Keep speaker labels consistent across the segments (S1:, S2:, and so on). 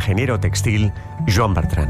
S1: ingeniero textil Joan Bertran.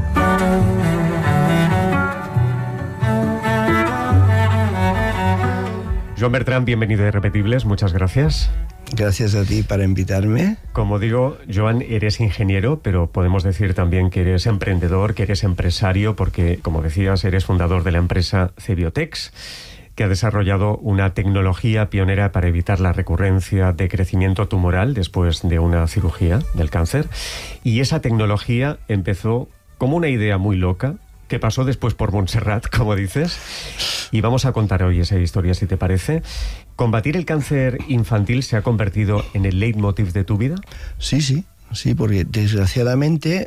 S1: Joan Bertran, bienvenido a Irrepetibles, muchas gracias.
S2: Gracias a ti para invitarme.
S1: Como digo, Joan, eres ingeniero, pero podemos decir también que eres emprendedor, que eres empresario, porque, como decías, eres fundador de la empresa Cebiotex, que ha desarrollado una tecnología pionera para evitar la recurrencia de crecimiento tumoral después de una cirugía del cáncer. Y esa tecnología empezó como una idea muy loca, que pasó después por Montserrat, como dices, y vamos a contar hoy esa historia, si te parece. ¿Combatir el cáncer infantil se ha convertido en el leitmotiv de tu vida?
S2: Sí, porque desgraciadamente,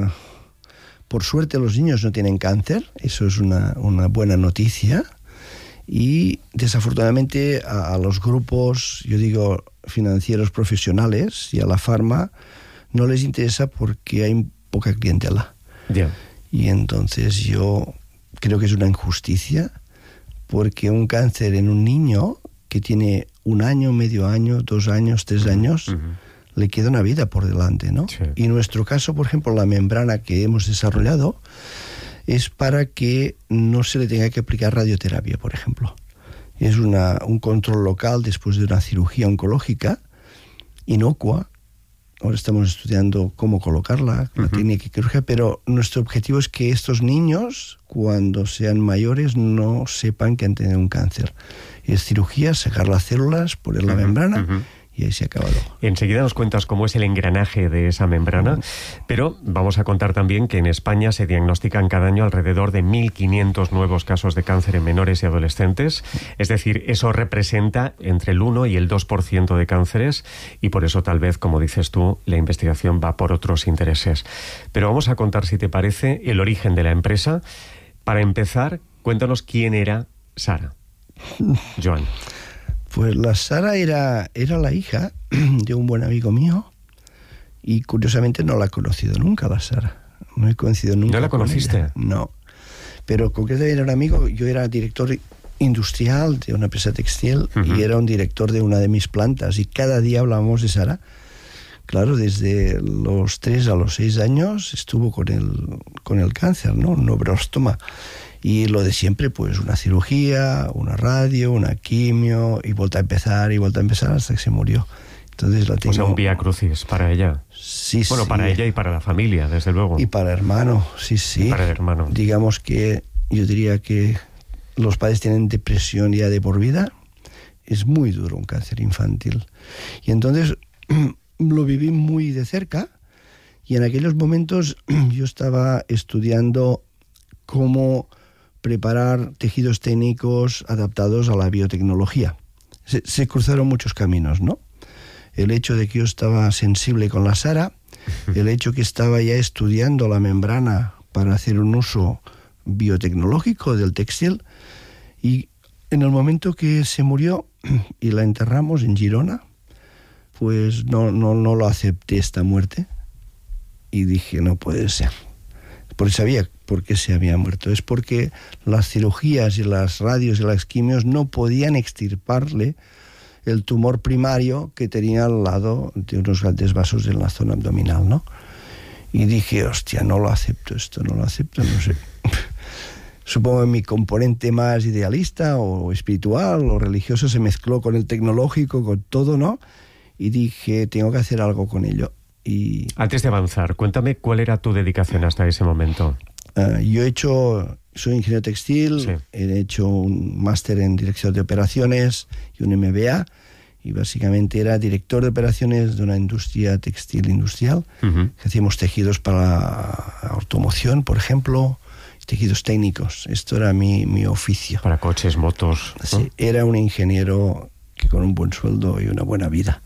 S2: por suerte los niños no tienen cáncer, eso es una buena noticia, y desafortunadamente a los grupos, yo digo, financieros profesionales y a la farma no les interesa porque hay poca clientela.
S1: Yeah.
S2: Y entonces yo creo que es una injusticia, porque un cáncer en un niño que tiene 1 año, medio año, 2 años, 3 años, le queda una vida por delante, ¿no?
S1: Sí.
S2: Y en nuestro caso, por ejemplo, la membrana que hemos desarrollado es para que no se le tenga que aplicar radioterapia, por ejemplo. Es un control local después de una cirugía oncológica inocua. Ahora estamos estudiando cómo colocarla, la técnica quirúrgica, pero nuestro objetivo es que estos niños, cuando sean mayores, no sepan que han tenido un cáncer. Es cirugía, sacar las células, poner la membrana y ahí se acaba todo.
S1: Enseguida nos cuentas cómo es el engranaje de esa membrana, pero vamos a contar también que en España se diagnostican cada año alrededor de 1.500 nuevos casos de cáncer en menores y adolescentes. Es decir, eso representa entre el 1 y el 2% de cánceres, y por eso tal vez, como dices tú, la investigación va por otros intereses. Pero vamos a contar, si te parece, el origen de la empresa. Para empezar, cuéntanos quién era Sara. Joan.
S2: Pues la Sara era la hija de un buen amigo mío, y curiosamente no la he conocido nunca, la Sara. No he conocido nunca.
S1: ¿No la conociste?
S2: No. Pero concretamente era un amigo. Yo era director industrial de una empresa textil y era un director de una de mis plantas, y cada día hablábamos de Sara. Claro, desde los 3 a los 6 años estuvo con el cáncer, ¿no? Un neuroblastoma. Y lo de siempre, pues una cirugía, una radio, una quimio, y vuelta a empezar hasta que se murió. Entonces la tengo...
S1: O sea, un vía crucis para ella.
S2: Sí,
S1: bueno, para ella y para la familia, desde luego.
S2: Y para el hermano, sí.
S1: Y para el hermano.
S2: Digamos que yo diría que los padres tienen depresión ya de por vida. Es muy duro un cáncer infantil. Y entonces lo viví muy de cerca, y en aquellos momentos yo estaba estudiando cómo preparar tejidos técnicos adaptados a la biotecnología. Se cruzaron muchos caminos, ¿no? El hecho de que yo estaba sensible con la Sara, el hecho que estaba ya estudiando la membrana para hacer un uso biotecnológico del textil, y en el momento que se murió y la enterramos en Girona, pues no lo acepté, esta muerte, y dije, no puede ser. Porque sabía por qué se había muerto. Es porque las cirugías y las radios y las quimios no podían extirparle el tumor primario que tenía al lado de unos grandes vasos en la zona abdominal, ¿no? Y dije, hostia, no lo acepto, no sé. Supongo que mi componente más idealista o espiritual o religioso se mezcló con el tecnológico, con todo, ¿no? Y dije, tengo que hacer algo con ello. Y
S1: antes de avanzar, cuéntame cuál era tu dedicación hasta ese momento.
S2: Soy ingeniero textil, sí. He hecho un máster en dirección de operaciones y un MBA, y básicamente era director de operaciones de una industria textil industrial, que hacíamos tejidos para automoción, por ejemplo, tejidos técnicos. Esto era mi oficio.
S1: Para coches, motos, ¿no?
S2: Sí, era un ingeniero que con un buen sueldo y una buena vida.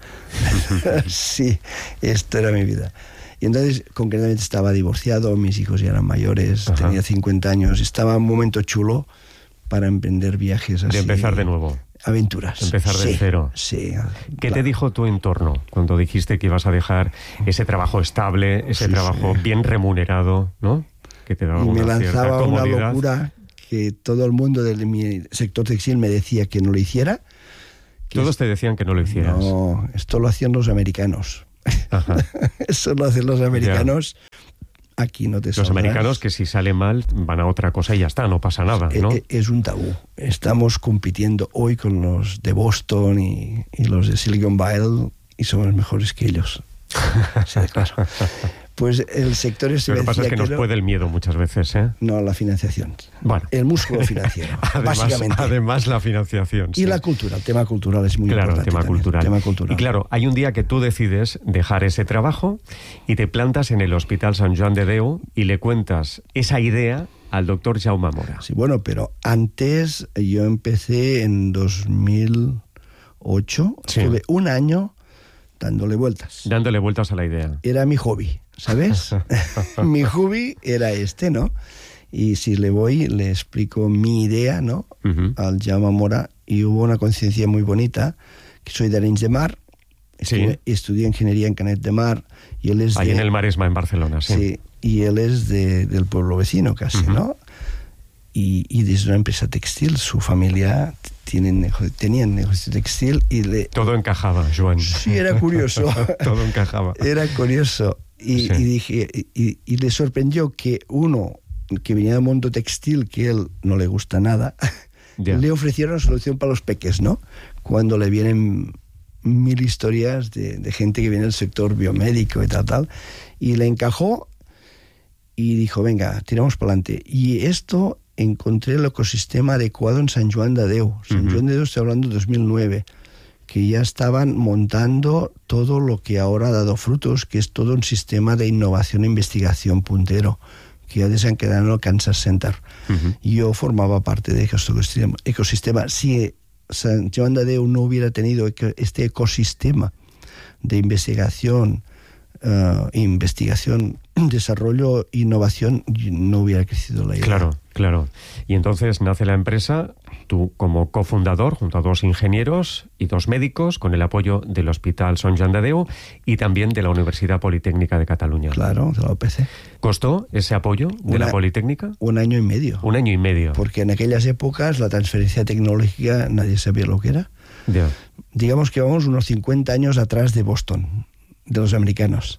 S2: Sí, esto era mi vida. Y entonces, concretamente, estaba divorciado, mis hijos ya eran mayores, tenía 50 años, estaba en un momento chulo para emprender viajes así.
S1: De empezar de nuevo.
S2: Aventuras.
S1: Empezar de cero.
S2: Sí.
S1: ¿Qué te dijo tu entorno cuando dijiste que ibas a dejar ese trabajo estable, ese trabajo bien remunerado, ¿no? Que te daba una cierta comodidad.
S2: Y me lanzaba una locura que todo el mundo de mi sector textil me decía que no lo hiciera.
S1: Todos te decían que no lo hicieras.
S2: No, esto lo hacían los americanos. Eso lo hacen los americanos aquí no te
S1: Los
S2: saldrás.
S1: americanos, que si sale mal van a otra cosa y ya está, no pasa nada, ¿no?
S2: Es un tabú. Estamos compitiendo hoy con los de Boston y los de Silicon Valley y somos mejores que ellos. Sí, claro. Pues el sector
S1: Lo que pasa es que nos puede el miedo muchas veces, ¿eh?
S2: No, la financiación.
S1: Bueno.
S2: El músculo financiero, básicamente.
S1: Además la financiación.
S2: Y la cultura, el tema cultural es muy
S1: importante.
S2: Claro,
S1: el tema cultural. Y claro, hay un día que tú decides dejar ese trabajo y te plantas en el Hospital Sant Joan de Déu y le cuentas esa idea al doctor Jaume Mora.
S2: Sí, bueno, pero antes yo empecé en 2008, estuve un año dándole vueltas.
S1: Dándole vueltas a la idea.
S2: Era mi hobby, ¿sabes? Mi hobby era este, ¿no? Y si le explico mi idea, ¿no? Al Jaume Mora, y hubo una coincidencia muy bonita, que soy de Arenys de Mar, estudié ingeniería en Canet de Mar, y él es
S1: ahí en el Maresma, en Barcelona, sí.
S2: Sí, y él es del pueblo vecino casi, ¿no? Y desde una empresa textil, su familia tenían negocio textil y
S1: todo encajaba, Joan.
S2: Sí, era curioso.
S1: Todo encajaba.
S2: Era curioso. Y dije, y le sorprendió que uno que venía del mundo textil, que a él no le gusta nada, le ofrecieron una solución para los peques, ¿no? Cuando le vienen 1000 historias de gente que viene del sector biomédico y tal, y le encajó y dijo, venga, tiramos para adelante. Y esto encontré el ecosistema adecuado en Sant Joan de Déu. Sant Joan de Déu, estoy hablando de 2009, que ya estaban montando todo lo que ahora ha dado frutos, que es todo un sistema de innovación e investigación puntero, que ya se han quedado en el Kansas Center. Yo formaba parte de este ecosistema. Si Sant Joan de Déu no hubiera tenido este ecosistema de investigación, desarrollo, innovación, no hubiera crecido la idea.
S1: Claro. Y entonces nace la empresa, tú como cofundador, junto a 2 ingenieros y 2 médicos, con el apoyo del Hospital Sant Joan de Déu y también de la Universidad Politécnica de Cataluña.
S2: Claro, de la UPC.
S1: ¿Costó ese apoyo de la Politécnica?
S2: 1 año y medio.
S1: 1 año y medio.
S2: Porque en aquellas épocas la transferencia tecnológica nadie sabía lo que era. Digamos que vamos unos 50 años atrás de Boston, de los americanos.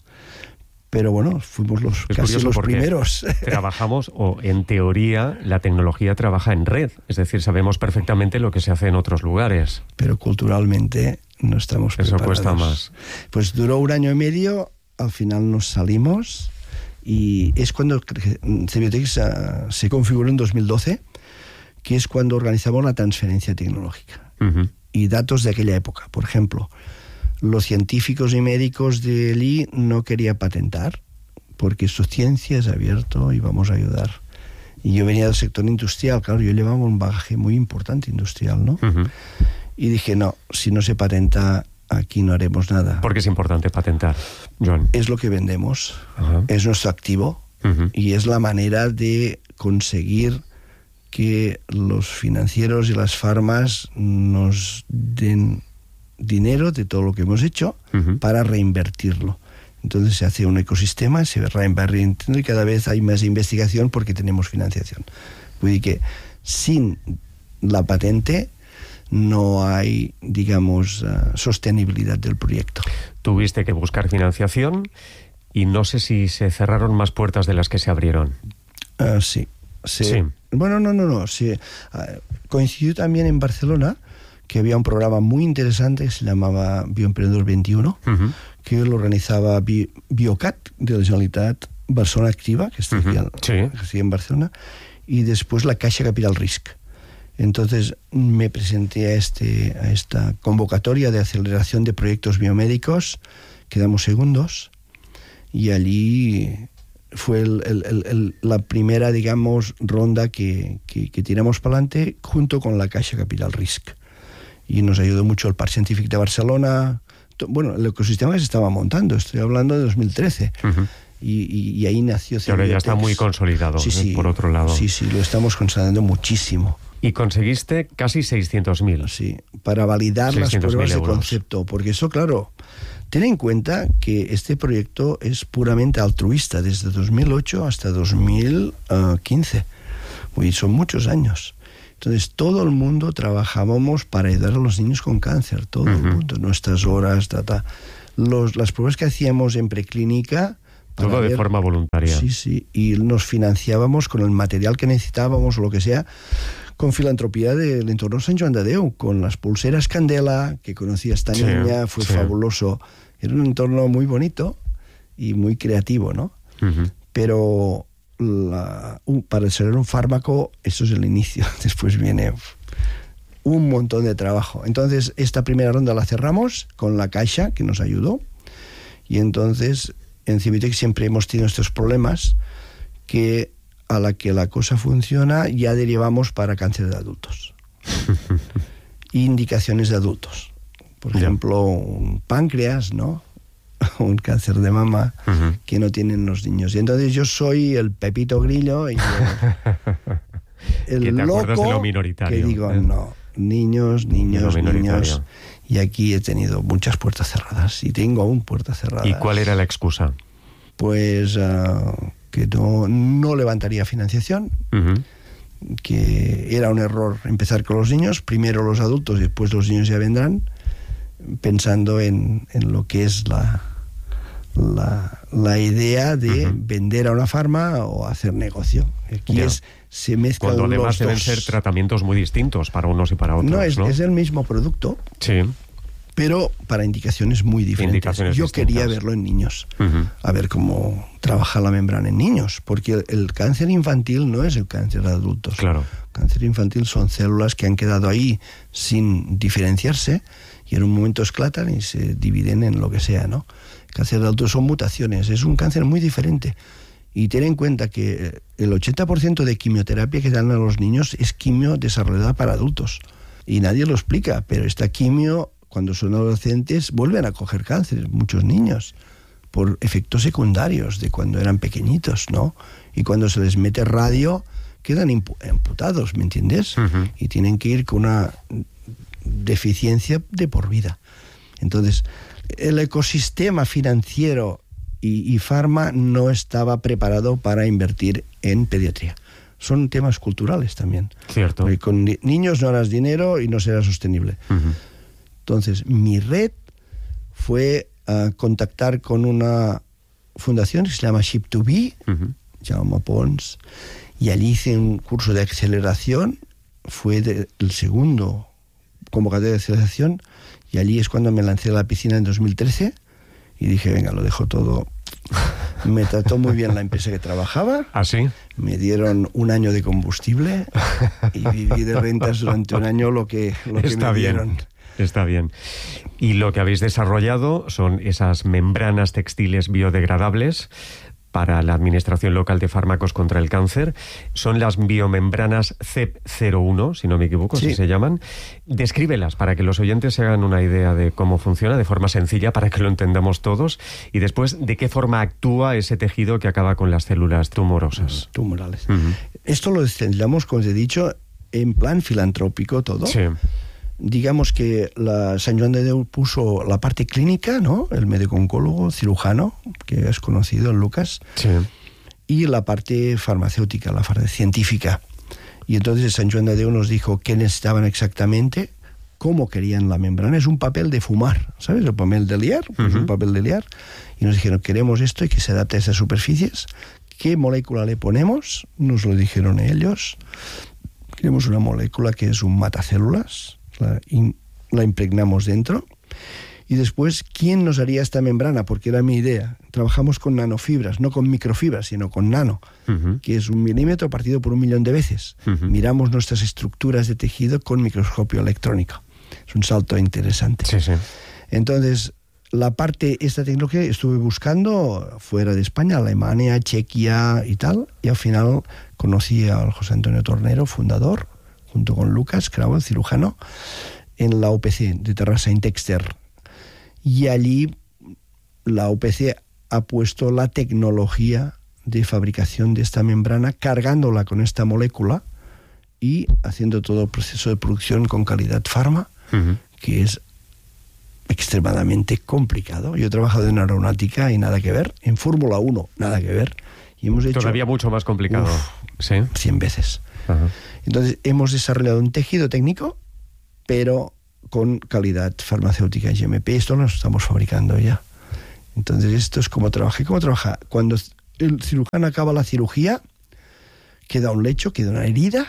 S2: Pero bueno, fuimos casi los primeros.
S1: Trabajamos, o en teoría, la tecnología trabaja en red. Es decir, sabemos perfectamente lo que se hace en otros lugares.
S2: Pero culturalmente no estamos preparados.
S1: Eso cuesta más.
S2: Pues duró 1 año y medio, al final nos salimos, y es cuando Cebiotex se configuró en 2012, que es cuando organizamos la transferencia tecnológica. Y datos de aquella época, por ejemplo, los científicos y médicos de allí no querían patentar, porque su ciencia es abierto y vamos a ayudar. Y yo venía del sector industrial, claro, yo llevaba un bagaje muy importante industrial, ¿no? Y dije, no, si no se patenta, aquí no haremos nada.
S1: ¿Por qué es importante patentar, Joan?
S2: Es lo que vendemos, es nuestro activo, y es la manera de conseguir que los financieros y las farmas nos den dinero de todo lo que hemos hecho para reinvertirlo. Entonces se hace un ecosistema, se reinvierte y cada vez hay más investigación porque tenemos financiación. Así que sin la patente no hay, digamos, sostenibilidad del proyecto.
S1: Tuviste que buscar financiación y no sé si se cerraron más puertas de las que se abrieron.
S2: Sí. Bueno, no. Coincidió también en Barcelona que había un programa muy interesante que se llamaba Bioemprendedor 21, que lo organizaba Biocat de la Generalitat Barcelona Activa, que está aquí en Barcelona, y después la Caixa Capital Risk. Entonces me presenté a esta convocatoria de aceleración de proyectos biomédicos, quedamos segundos, y allí fue la primera, digamos, ronda que tiramos para adelante junto con la Caixa Capital Risk. Y nos ayudó mucho el Parc Científic de Barcelona. Bueno, el ecosistema que se estaba montando, estoy hablando de 2013. Y ahí nació Cebiotex.
S1: Ahora ya está muy consolidado, por otro lado.
S2: Sí, lo estamos consolidando muchísimo.
S1: Y conseguiste casi 600.000.
S2: Sí, para validar las pruebas de concepto. Porque eso, claro, ten en cuenta que este proyecto es puramente altruista, desde 2008 hasta 2015. Y son muchos años. Entonces, todo el mundo trabajábamos para ayudar a los niños con cáncer, todo el mundo, nuestras horas, las pruebas que hacíamos en preclínica
S1: Todo de forma voluntaria.
S2: Sí, sí, y nos financiábamos con el material que necesitábamos o lo que sea, con filantropía del entorno Sant Joan de Déu, con las pulseras Candela, que conocía esta niña, fue fabuloso. Era un entorno muy bonito y muy creativo, ¿no? Pero para ser un fármaco, eso es el inicio. Después viene un montón de trabajo. Entonces, esta primera ronda la cerramos con la Caixa, que nos ayudó. Y entonces, en Civitec siempre hemos tenido estos problemas que a la que la cosa funciona ya derivamos para cáncer de adultos. Indicaciones de adultos. Por ejemplo, un páncreas, ¿no? Un cáncer de mama que no tienen los niños. Y entonces yo soy el Pepito Grillo y el loco
S1: de lo minoritario,
S2: que digo, no, niños. Y aquí he tenido muchas puertas cerradas y tengo aún puertas cerradas.
S1: ¿Y cuál era la excusa?
S2: Pues que no levantaría financiación, que era un error empezar con los niños, primero los adultos y después los niños ya vendrán, pensando en lo que es la idea de vender a una farma o hacer negocio. Aquí se mezclan
S1: cuando además
S2: los
S1: deben
S2: dos.
S1: ser tratamientos muy distintos para unos y para otros.
S2: No, es el mismo producto, pero para indicaciones muy diferentes. Yo quería verlo en niños, a ver cómo trabaja la membrana en niños, porque el cáncer infantil no es el cáncer de adultos.
S1: Claro.
S2: El cáncer infantil son células que han quedado ahí sin diferenciarse y en un momento esclatan y se dividen en lo que sea, ¿no? El cáncer de adultos son mutaciones, es un cáncer muy diferente. Y ten en cuenta que el 80% de quimioterapia que dan a los niños es quimio desarrollada para adultos. Y nadie lo explica, pero esta quimio, cuando son adolescentes, vuelven a coger cáncer, muchos niños, por efectos secundarios de cuando eran pequeñitos, ¿no? Y cuando se les mete radio, quedan amputados, ¿me entiendes? Y tienen que ir con una deficiencia de por vida. Entonces, el ecosistema financiero y farma no estaba preparado para invertir en pediatría. Son temas culturales también.
S1: Cierto.
S2: Porque con niños no harás dinero y no será sostenible. Entonces, mi red fue contactar con una fundación que se llama Ship2Be, Jaume Pons, y allí hice un curso de aceleración, fue el segundo convocatoria de aceleración, y allí es cuando me lancé a la piscina en 2013, y dije, venga, lo dejo todo. Me trató muy bien la empresa que trabajaba.
S1: ¿Ah, sí?
S2: Me dieron un año de combustible y viví de rentas durante un año lo que me dieron.
S1: Está bien. Y lo que habéis desarrollado son esas membranas textiles biodegradables para la Administración Local de Fármacos contra el Cáncer. Son las biomembranas CEP01, si no me equivoco, así se llaman. Descríbelas para que los oyentes se hagan una idea de cómo funciona, de forma sencilla, para que lo entendamos todos. Y después, de qué forma actúa ese tejido que acaba con las células tumorosas.
S2: Tumorales. Esto lo desarrollamos, como os he dicho, en plan filantrópico todo.
S1: Sí.
S2: Digamos que Sant Joan de Déu puso la parte clínica, ¿no? El médico oncólogo, cirujano, que es conocido, el Lucas, y la parte farmacéutica, la parte científica. Y entonces Sant Joan de Déu nos dijo qué necesitaban exactamente, cómo querían la membrana. Es un papel de fumar, ¿sabes? El papel de liar, es un papel de liar. Y nos dijeron, queremos esto y que se adapte a esas superficies. ¿Qué molécula le ponemos? Nos lo dijeron ellos. Queremos una molécula que es un matacélulas. La impregnamos dentro y después, ¿quién nos haría esta membrana? Porque era mi idea. Trabajamos con nanofibras, no con microfibras, sino con nano, que es 1 milímetro partido por 1.000.000 de veces. Miramos nuestras estructuras de tejido con microscopio electrónico. Es un salto interesante. Entonces, esta tecnología estuve buscando fuera de España, Alemania, Chequia y tal, y al final conocí al José Antonio Tornero, fundador, junto con Lucas Cravo, el cirujano, en la UPC de Terrassa Intexter. Y allí la UPC ha puesto la tecnología de fabricación de esta membrana, cargándola con esta molécula y haciendo todo el proceso de producción con calidad farma, que es extremadamente complicado. Yo he trabajado en aeronáutica y nada que ver, en Fórmula 1 nada que ver. Y hemos hecho
S1: todavía mucho más complicado.
S2: 100 veces. Entonces hemos desarrollado un tejido técnico, pero con calidad farmacéutica GMP. Esto lo estamos fabricando ya. Entonces esto es como trabaja. ¿Cómo trabaja? Cuando el cirujano acaba la cirugía, queda un lecho, queda una herida,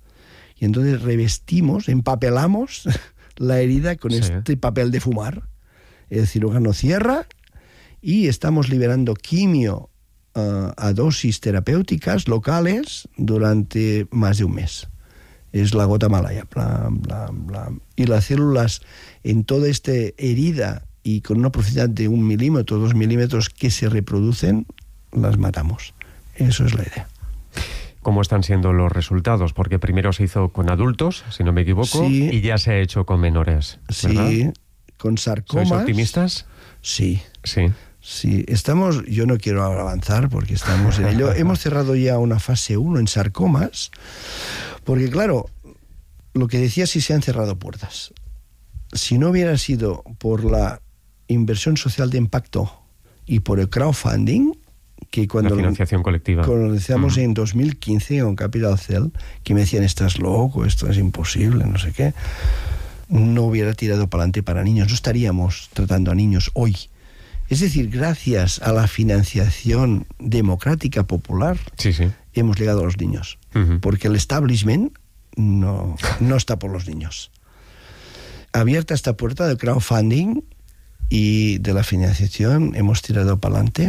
S2: y entonces revestimos, empapelamos la herida con este papel de fumar. El cirujano cierra y estamos liberando quimio a dosis terapéuticas locales durante más de un mes. Es la gota malaya, bla, bla, bla. Y las células en toda esta herida y con una profundidad de 1 milímetro, 2 milímetros que se reproducen, las matamos. Eso es la idea.
S1: ¿Cómo están siendo los resultados? Porque primero se hizo con adultos, si no me equivoco,
S2: sí,
S1: y ya se ha hecho con menores, ¿verdad?
S2: Sí, con sarcomas.
S1: ¿Sois optimistas?
S2: Sí.
S1: Sí.
S2: Sí, yo no quiero ahora avanzar porque estamos en ello. Hemos cerrado ya una fase 1 en sarcomas, porque claro, lo que decía, si se han cerrado puertas. Si no hubiera sido por la inversión social de impacto y por el crowdfunding, que cuando
S1: la financiación colectiva.
S2: Cuando lo decíamos en 2015 con Capital Cell, que me decían, estás loco, esto es imposible, no sé qué, no hubiera tirado para adelante para niños, no estaríamos tratando a niños hoy. Es decir, gracias a la financiación democrática popular, hemos llegado a los niños. Porque el establishment no está por los niños. Abierta esta puerta del crowdfunding y de la financiación, hemos tirado para adelante.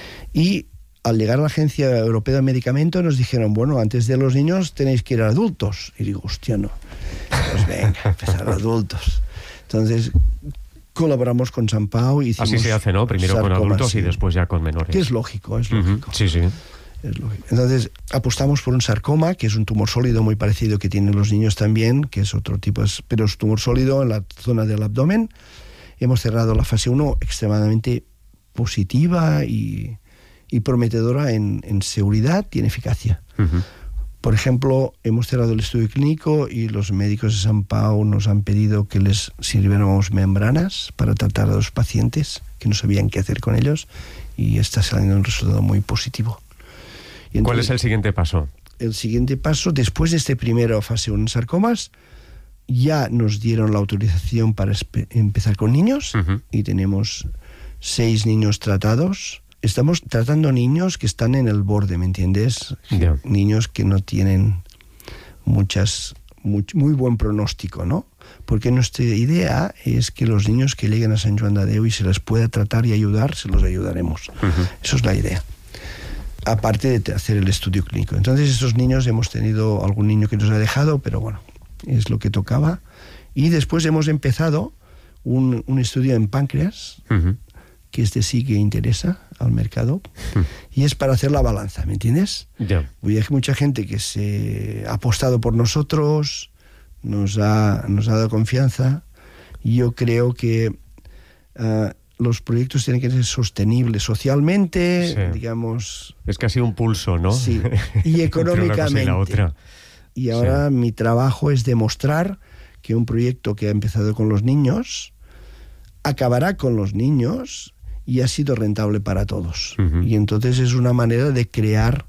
S2: Y al llegar a la Agencia Europea de Medicamentos nos dijeron, bueno, antes de los niños tenéis que ir a adultos. Y digo, hostia, no. Pues venga, empezar a adultos. Entonces colaboramos con San Pau y hicimos...
S1: Así se hace, ¿no? Primero con adultos y después ya con menores.
S2: Que es lógico, es lógico.
S1: Sí.
S2: Es lógico. Entonces apostamos por un sarcoma, que es un tumor sólido muy parecido que tienen los niños también, que es otro tipo, pero es tumor sólido en la zona del abdomen. Hemos cerrado la fase 1 extremadamente positiva y prometedora en seguridad y en eficacia. Por ejemplo, hemos cerrado el estudio clínico y los médicos de San Pau nos han pedido que les sirviéramos membranas para tratar a los pacientes que no sabían qué hacer con ellos, y está saliendo un resultado muy positivo. Y entonces,
S1: ¿cuál es el siguiente paso?
S2: El siguiente paso, después de este primero fase 1 en sarcomas, ya nos dieron la autorización para empezar con niños, y tenemos 6 niños tratados. Estamos tratando niños que están en el borde, ¿me entiendes?
S1: Yeah.
S2: Niños que no tienen muy buen pronóstico, ¿no? Porque nuestra idea es que los niños que lleguen a Sant Joan de Déu y se les pueda tratar y ayudar, se los ayudaremos. Eso es la idea. Aparte de hacer el estudio clínico. Entonces, estos niños, hemos tenido algún niño que nos ha dejado, pero bueno, es lo que tocaba. Y después hemos empezado un estudio en páncreas, que sí que interesa al mercado, y es para hacer la balanza, ¿me entiendes? Hay mucha gente que se ha apostado por nosotros, nos ha dado confianza, y yo creo que los proyectos tienen que ser sostenibles socialmente, digamos...
S1: Es casi un pulso, ¿no?
S2: Sí, y económicamente.
S1: la otra.
S2: Y ahora mi trabajo es demostrar que un proyecto que ha empezado con los niños acabará con los niños y ha sido rentable para todos. Y entonces es una manera de crear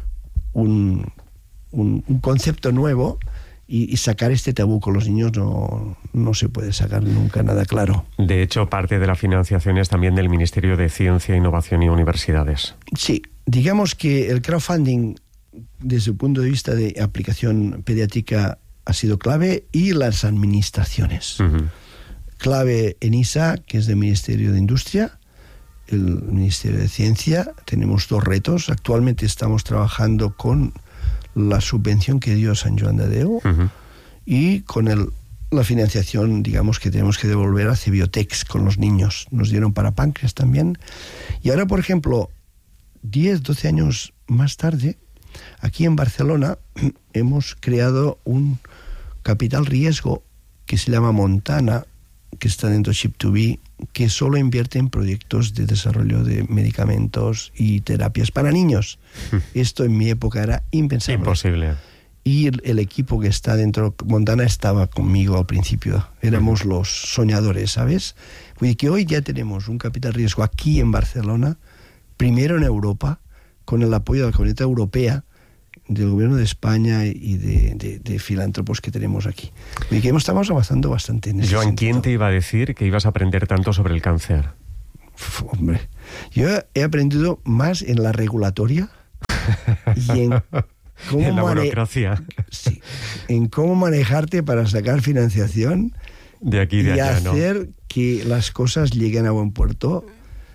S2: un concepto nuevo y sacar este tabú. Con los niños no se puede sacar nunca nada claro.
S1: De hecho, parte de la financiación es también del Ministerio de Ciencia, Innovación y Universidades.
S2: Sí, digamos que el crowdfunding, desde el punto de vista de aplicación pediátrica, ha sido clave, y las administraciones. Clave en ISA, que es del Ministerio de Industria, el Ministerio de Ciencia. Tenemos 2 retos. Actualmente estamos trabajando con la subvención que dio Sant Joan de Déu y con la financiación, digamos, que tenemos que devolver a Cebiotex con los niños. Nos dieron para páncreas también. Y ahora, por ejemplo, 10, 12 años más tarde, aquí en Barcelona hemos creado un capital riesgo que se llama Montana, que está dentro de Ship2B, que solo invierte en proyectos de desarrollo de medicamentos y terapias para niños. Esto en mi época era impensable.
S1: Imposible.
S2: Y el equipo que está dentro, Montana, estaba conmigo al principio. Éramos los soñadores, ¿sabes? Oye, que hoy ya tenemos un capital riesgo aquí en Barcelona, primero en Europa, con el apoyo de la Comunidad Europea, del Gobierno de España y de filántropos que tenemos aquí. Y que estamos avanzando bastante en eso.
S1: Joan, ¿quién te iba a decir que ibas a aprender tanto sobre el cáncer?
S2: Hombre, Yo he aprendido más en la regulatoria y en cómo
S1: en la burocracia.
S2: Sí, en cómo manejarte para sacar financiación
S1: de aquí y de allá,
S2: hacer que las cosas lleguen a buen puerto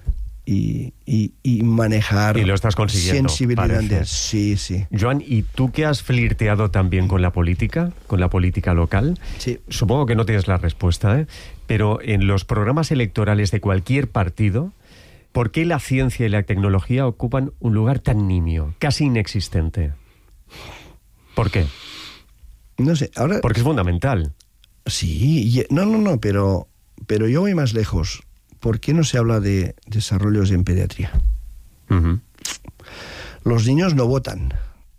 S2: y manejar.
S1: Y lo estás consiguiendo,
S2: sensibilidades.
S1: parece.
S2: Sí, sí.
S1: Joan, ¿y tú que has flirteado también con la política local?
S2: Sí.
S1: Supongo que no tienes la respuesta, pero en los programas electorales de cualquier partido, ¿por qué la ciencia y la tecnología ocupan un lugar tan nimio, casi inexistente? ¿Por qué?
S2: No sé, ahora...
S1: Porque es fundamental.
S2: Sí, no, pero yo voy más lejos. ¿Por qué no se habla de desarrollos en pediatría?
S1: Uh-huh.
S2: Los niños no votan.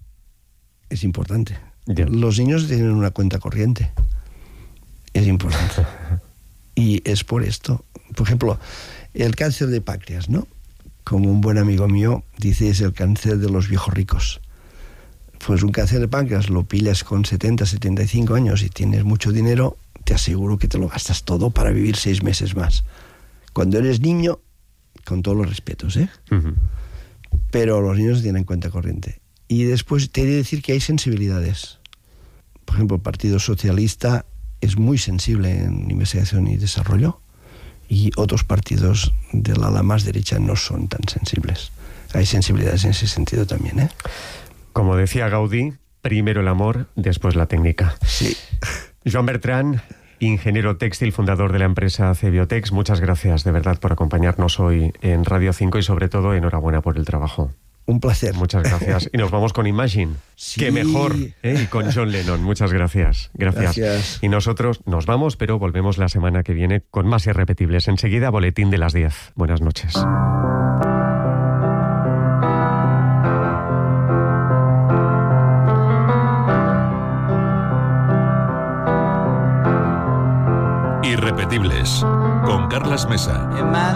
S2: Es importante.
S1: Yeah.
S2: Los niños tienen una cuenta corriente. Es importante. Y es por esto. Por ejemplo, el cáncer de páncreas, ¿no? Como un buen amigo mío dice, es el cáncer de los viejos ricos. Pues un cáncer de páncreas lo pillas con 70, 75 años y tienes mucho dinero, te aseguro que te lo gastas todo para vivir 6 meses más. Cuando eres niño, con todos los respetos,
S1: Uh-huh.
S2: Pero los niños tienen cuenta corriente. Y después te he de decir que hay sensibilidades. Por ejemplo, el Partido Socialista es muy sensible en investigación y desarrollo, y otros partidos del ala más derecha no son tan sensibles. Hay sensibilidades en ese sentido también,
S1: Como decía Gaudí, primero el amor, después la técnica.
S2: Sí.
S1: Joan Bertran, ingeniero textil, fundador de la empresa Cebiotex, muchas gracias de verdad por acompañarnos hoy en Radio 5 y sobre todo enhorabuena por el trabajo.
S2: Un placer.
S1: Muchas gracias. Y nos vamos con Imagine.
S2: Sí.
S1: ¡Qué mejor! Y con John Lennon. Muchas gracias. Gracias. Y nosotros nos vamos, pero volvemos la semana que viene con más irrepetibles. Enseguida, boletín de las 10. Buenas noches.
S3: Irrepetibles, con Carlas Mesa.